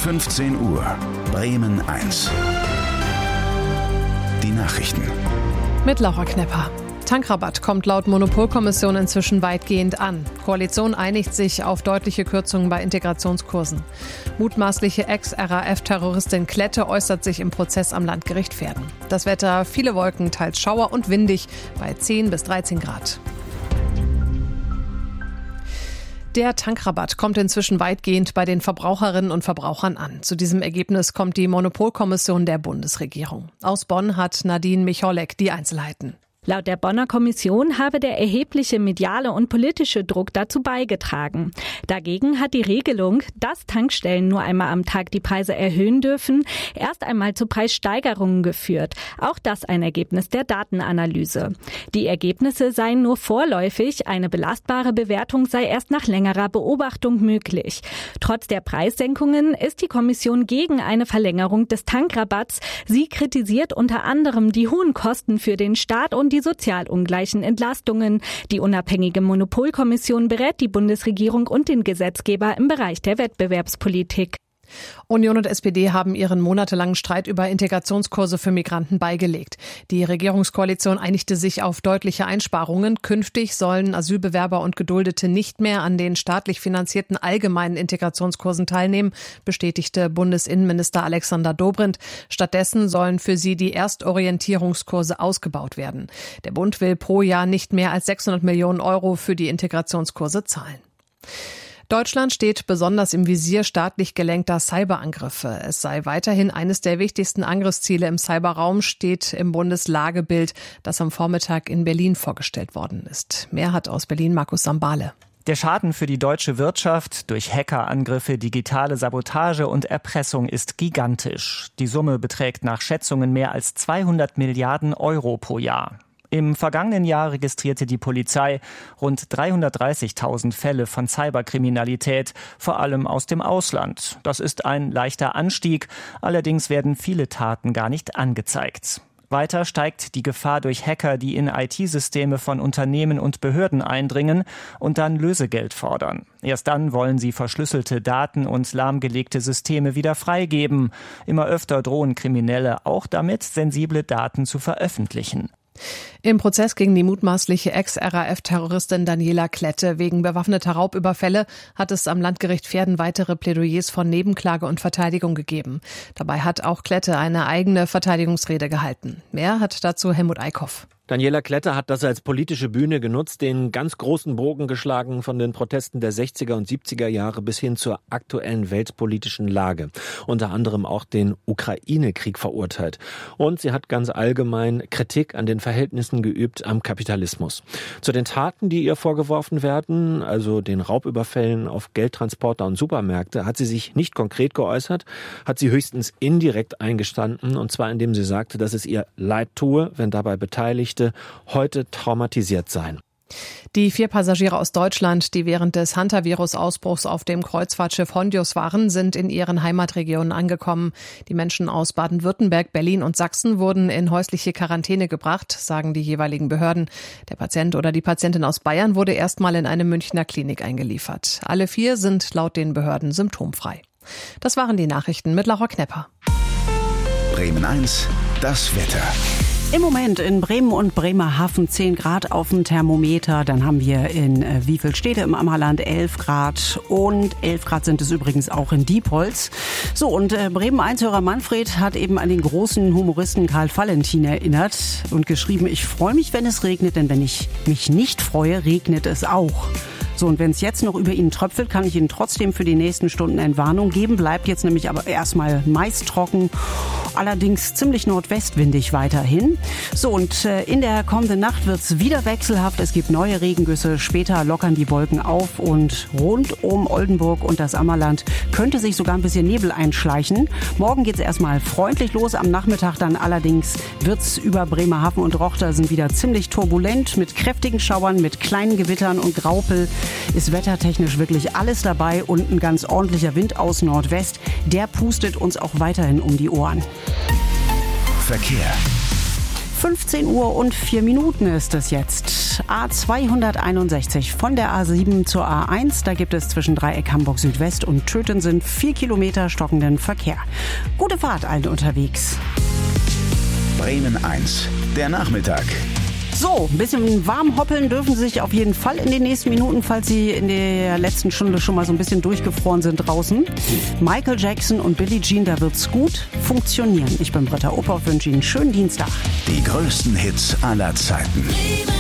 15 Uhr, Bremen 1. Die Nachrichten. Mit Laura Knepper. Tankrabatt kommt laut Monopolkommission inzwischen weitgehend an. Koalition einigt sich auf deutliche Kürzungen bei Integrationskursen. Mutmaßliche Ex-RAF-Terroristin Klette äußert sich im Prozess am Landgericht Verden. Das Wetter: viele Wolken, teils Schauer und windig bei 10 bis 13 Grad. Der Tankrabatt kommt inzwischen weitgehend bei den Verbraucherinnen und Verbrauchern an. Zu diesem Ergebnis kommt die Monopolkommission der Bundesregierung. Aus Bonn hat Nadine Michalek die Einzelheiten. Laut der Bonner Kommission habe der erhebliche mediale und politische Druck dazu beigetragen. Dagegen hat die Regelung, dass Tankstellen nur einmal am Tag die Preise erhöhen dürfen, erst einmal zu Preissteigerungen geführt. Auch das ein Ergebnis der Datenanalyse. Die Ergebnisse seien nur vorläufig, eine belastbare Bewertung sei erst nach längerer Beobachtung möglich. Trotz der Preissenkungen ist die Kommission gegen eine Verlängerung des Tankrabatts. Sie kritisiert unter anderem die hohen Kosten für den Staat und die sozial ungleichen Entlastungen. Die unabhängige Monopolkommission berät die Bundesregierung und den Gesetzgeber im Bereich der Wettbewerbspolitik. Union und SPD haben ihren monatelangen Streit über Integrationskurse für Migranten beigelegt. Die Regierungskoalition einigte sich auf deutliche Einsparungen. Künftig sollen Asylbewerber und Geduldete nicht mehr an den staatlich finanzierten allgemeinen Integrationskursen teilnehmen, bestätigte Bundesinnenminister Alexander Dobrindt. Stattdessen sollen für sie die Erstorientierungskurse ausgebaut werden. Der Bund will pro Jahr nicht mehr als 600 Millionen Euro für die Integrationskurse zahlen. Deutschland steht besonders im Visier staatlich gelenkter Cyberangriffe. Es sei weiterhin eines der wichtigsten Angriffsziele im Cyberraum, steht im Bundeslagebild, das am Vormittag in Berlin vorgestellt worden ist. Mehr hat aus Berlin Markus Sambale. Der Schaden für die deutsche Wirtschaft durch Hackerangriffe, digitale Sabotage und Erpressung ist gigantisch. Die Summe beträgt nach Schätzungen mehr als 200 Milliarden Euro pro Jahr. Im vergangenen Jahr registrierte die Polizei rund 330.000 Fälle von Cyberkriminalität, vor allem aus dem Ausland. Das ist ein leichter Anstieg, allerdings werden viele Taten gar nicht angezeigt. Weiter steigt die Gefahr durch Hacker, die in IT-Systeme von Unternehmen und Behörden eindringen und dann Lösegeld fordern. Erst dann wollen sie verschlüsselte Daten und lahmgelegte Systeme wieder freigeben. Immer öfter drohen Kriminelle auch damit, sensible Daten zu veröffentlichen. Im Prozess gegen die mutmaßliche Ex-RAF-Terroristin Daniela Klette wegen bewaffneter Raubüberfälle hat es am Landgericht Verden weitere Plädoyers von Nebenklage und Verteidigung gegeben. Dabei hat auch Klette eine eigene Verteidigungsrede gehalten. Mehr hat dazu Helmut Eickhoff. Daniela Klette hat das als politische Bühne genutzt, den ganz großen Bogen geschlagen von den Protesten der 60er und 70er Jahre bis hin zur aktuellen weltpolitischen Lage. Unter anderem auch den Ukraine-Krieg verurteilt. Und sie hat ganz allgemein Kritik an den Verhältnissen geübt am Kapitalismus. Zu den Taten, die ihr vorgeworfen werden, also den Raubüberfällen auf Geldtransporter und Supermärkte, hat sie sich nicht konkret geäußert, hat sie höchstens indirekt eingestanden, und zwar indem sie sagte, dass es ihr leid tue, wenn dabei Beteiligte heute traumatisiert seien. Die 4 Passagiere aus Deutschland, die während des Hantavirus-Ausbruchs auf dem Kreuzfahrtschiff Hondius waren, sind in ihren Heimatregionen angekommen. Die Menschen aus Baden-Württemberg, Berlin und Sachsen wurden in häusliche Quarantäne gebracht, sagen die jeweiligen Behörden. Der Patient oder die Patientin aus Bayern wurde erstmal in eine Münchner Klinik eingeliefert. Alle 4 sind laut den Behörden symptomfrei. Das waren die Nachrichten mit Laura Knepper. Bremen 1, das Wetter. Im Moment in Bremen und Bremerhaven 10 Grad auf dem Thermometer. Dann haben wir in Wievelstede im Ammerland 11 Grad. Und 11 Grad sind es übrigens auch in Diepholz. So, und Bremen 1-Hörer Manfred hat eben an den großen Humoristen Karl Valentin erinnert und geschrieben: Ich freue mich, wenn es regnet, denn wenn ich mich nicht freue, regnet es auch. So, und wenn es jetzt noch über ihn tröpfelt, kann ich Ihnen trotzdem für die nächsten Stunden Entwarnung geben. Bleibt jetzt nämlich aber erstmal meist trocken, allerdings ziemlich nordwestwindig weiterhin. So, und in der kommenden Nacht wird es wieder wechselhaft. Es gibt neue Regengüsse, später lockern die Wolken auf und rund um Oldenburg und das Ammerland könnte sich sogar ein bisschen Nebel einschleichen. Morgen geht es erstmal freundlich los, am Nachmittag dann allerdings wird es über Bremerhaven und Rochtersen wieder ziemlich turbulent mit kräftigen Schauern, mit kleinen Gewittern und Graupel. Ist wettertechnisch wirklich alles dabei und ein ganz ordentlicher Wind aus Nordwest. Der pustet uns auch weiterhin um die Ohren. Verkehr. 15:04 ist es jetzt. A261 von der A7 zur A1. Da gibt es zwischen Dreieck Hamburg Südwest und Töten 4 Kilometer stockenden Verkehr. Gute Fahrt allen unterwegs. Bremen 1, der Nachmittag. So, ein bisschen warm hoppeln dürfen Sie sich auf jeden Fall in den nächsten Minuten, falls Sie in der letzten Stunde schon mal so ein bisschen durchgefroren sind draußen. Michael Jackson und Billie Jean, da wird's gut funktionieren. Ich bin Britta Ophoff, wünsche Ihnen einen schönen Dienstag. Die größten Hits aller Zeiten.